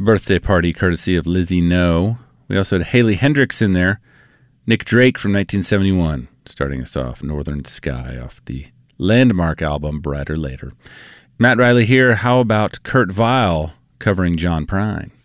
Birthday Party, courtesy of Lizzie No. We also had Haley Hendricks in there. Nick Drake from 1971, starting us off, Northern Sky, off the landmark album Brighter Later. Matt Riley here. How about Kurt Vile covering John Prine?